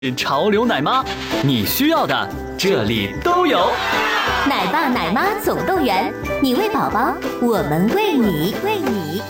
潮流奶妈，你需要的这里都有。 奶爸奶妈总动员，你为宝宝，我们为你，为你。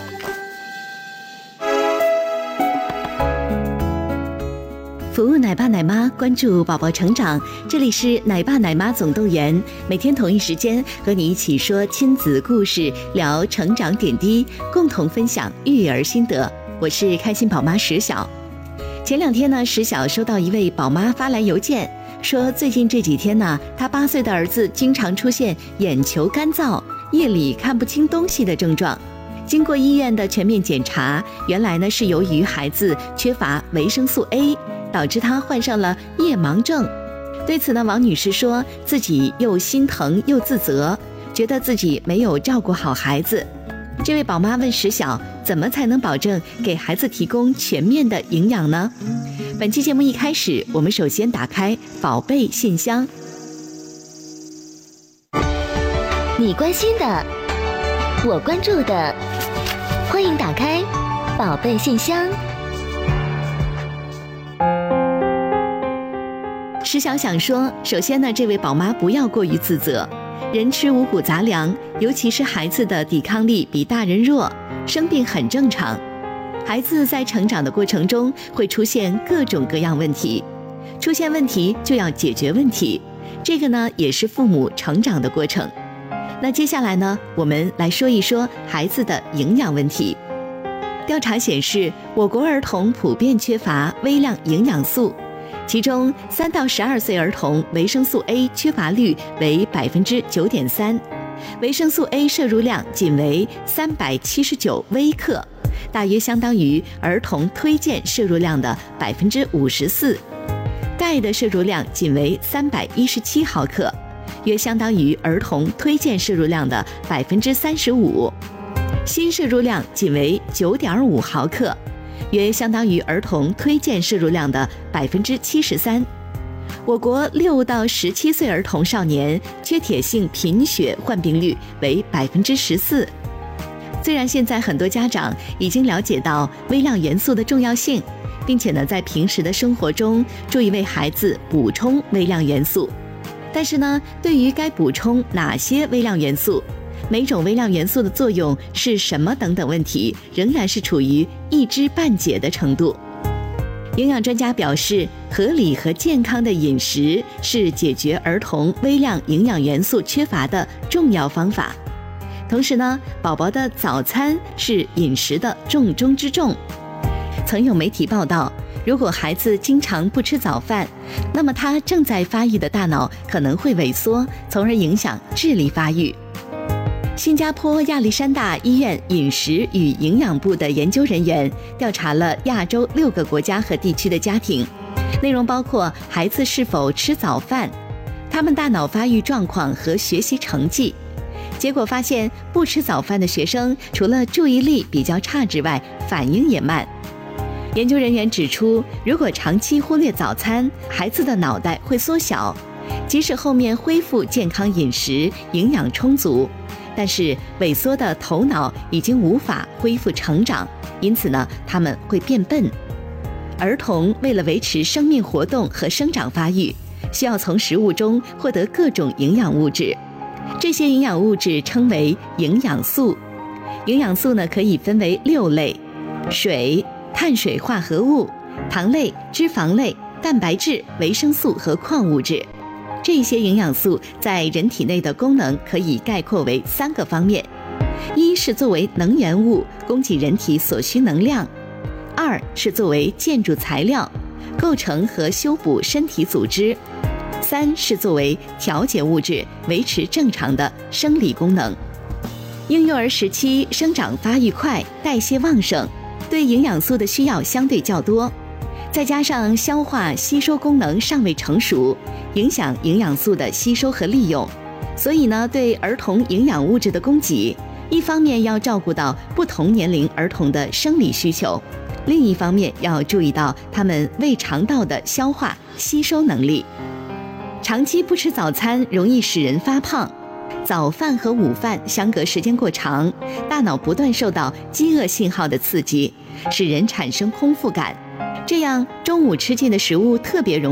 服务奶爸奶妈，关注宝宝成长，这里是奶爸奶妈总动员，每天同一时间和你一起说亲子故事，聊成长点滴，共同分享育儿心得。我是开心宝妈石晓。前两天呢，石晓收到一位宝妈发来邮件，说最近这几天呢，她8岁的儿子经常出现眼球干燥、夜里看不清东西的症状。经过医院的全面检查，原来呢是由于孩子缺乏维生素 A， 导致他患上了夜盲症。对此呢，王女士说自己又心疼又自责，觉得自己没有照顾好孩子。这位宝妈问石晓，怎么才能保证给孩子提供全面的营养呢？本期节目一开始，我们首先打开宝贝信箱。 你关心的，我关注的，欢迎打开宝贝信箱。 石晓想说，首先呢，这位宝妈不要过于自责。人吃五谷杂粮，尤其是孩子的抵抗力比大人弱，生病很正常。孩子在成长的过程中会出现各种各样问题，出现问题就要解决问题，这个呢也是父母成长的过程。那接下来呢，我们来说一说孩子的营养问题。调查显示，我国儿童普遍缺乏微量营养素，其中3到12岁儿童维生素 A 缺乏率为 9.3%， 维生素 A 摄入量仅为379微克，大约相当于儿童推荐摄入量的 54%。 钙的摄入量仅为317毫克，约相当于儿童推荐摄入量的 35%。 锌摄入量仅为 9.5毫克，约相当于儿童推荐摄入量的 73%。 我国6到17岁儿童少年缺铁性贫血患病率为 14%。 虽然现在很多家长已经了解到微量元素的重要性，并且呢在平时的生活中注意为孩子补充微量元素，但是呢，对于该补充哪些微量元素，每种微量元素的作用是什么等等问题，仍然是处于一知半解的程度。营养专家表示，合理和健康的饮食是解决儿童微量营养元素缺乏的重要方法。同时呢，宝宝的早餐是饮食的重中之重。曾有媒体报道，如果孩子经常不吃早饭，那么他正在发育的大脑可能会萎缩，从而影响智力发育。新加坡亚历山大医院饮食与营养部的研究人员调查了亚洲6个国家和地区的家庭，内容包括孩子是否吃早饭、他们大脑发育状况和学习成绩。结果发现，不吃早饭的学生除了注意力比较差之外，反应也慢。研究人员指出，如果长期忽略早餐，孩子的脑袋会缩小，即使后面恢复健康饮食、营养充足，但是萎缩的头脑已经无法恢复成长，因此呢，他们会变笨。儿童为了维持生命活动和生长发育，需要从食物中获得各种营养物质，这些营养物质称为营养素。营养素呢，可以分为6类：水、碳水化合物、糖类、脂肪类、蛋白质、维生素和矿物质。这些营养素在人体内的功能可以概括为3个方面：一是作为能源物，供给人体所需能量；二是作为建筑材料，构成和修补身体组织；三是作为调节物质，维持正常的生理功能。婴幼儿时期生长发育快，代谢旺盛，对营养素的需要相对较多，再加上消化吸收功能尚未成熟，影响营养素的吸收和利用，所以呢，对儿童营养物质的供给，一方面要照顾到不同年龄儿童的生理需求，另一方面要注意到他们胃肠道的消化吸收能力。长期不吃早餐容易使人发胖，早饭和午饭相隔时间过长，大脑不断受到饥饿信号的刺激，使人产生空腹感。 这样中午吃进的食物特别容易